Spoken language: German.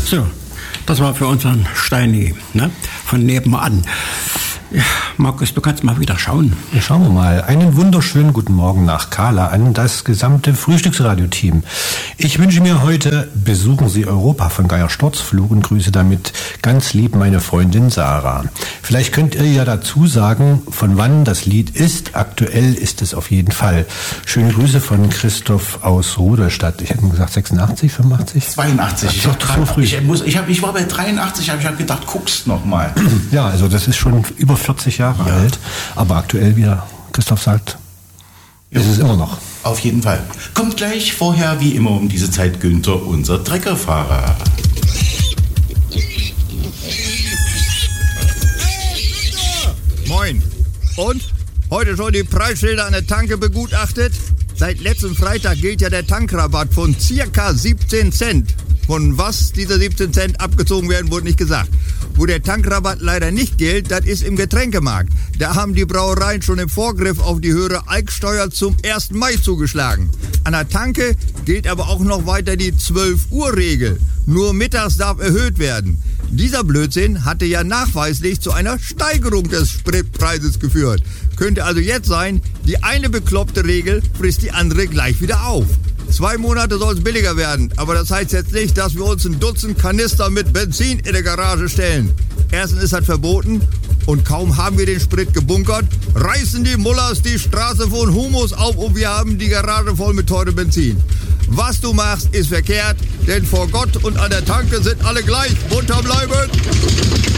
So, das war für unseren Steini, ne? Von nebenan. Ja, Markus, du kannst mal wieder schauen. Ja, schauen wir mal. Einen wunderschönen guten Morgen nach Kala an das gesamte Frühstücksradio-Team. Ich wünsche mir heute, besuchen Sie Europa von Geier Sturzflug und grüße damit ganz lieb meine Freundin Sarah. Vielleicht könnt ihr ja dazu sagen, von wann das Lied ist. Aktuell ist es auf jeden Fall. Schöne Grüße von Christoph aus Rudolstadt. Ich hätte mal gesagt 86, 85? 82. Ich war bei 83, habe ich gedacht, guckst noch mal. Ja, also das ist schon über 40 Jahre alt, aber aktuell, wie der Christoph sagt, ist es immer noch. Auf jeden Fall. Kommt gleich vorher, wie immer um diese Zeit, Günther, unser Treckerfahrer. Moin. Und? Heute schon die Preisschilder an der Tanke begutachtet? Seit letztem Freitag gilt ja der Tankrabatt von circa 17 Cent. Von was diese 17 Cent abgezogen werden, wurde nicht gesagt. Wo der Tankrabatt leider nicht gilt, das ist im Getränkemarkt. Da haben die Brauereien schon im Vorgriff auf die höhere Alksteuer zum 1. Mai zugeschlagen. An der Tanke gilt aber auch noch weiter die 12-Uhr-Regel. Nur mittags darf erhöht werden. Dieser Blödsinn hatte ja nachweislich zu einer Steigerung des Spritpreises geführt. Könnte also jetzt sein, die eine bekloppte Regel frisst die andere gleich wieder auf. 2 Monate soll es billiger werden, aber das heißt jetzt nicht, dass wir uns ein Dutzend Kanister mit Benzin in der Garage stellen. Erstens ist das verboten und kaum haben wir den Sprit gebunkert, reißen die Mullers die Straße von Humus auf und wir haben die Garage voll mit teurem Benzin. Was du machst, ist verkehrt, denn vor Gott und an der Tanke sind alle gleich. Munter bleiben!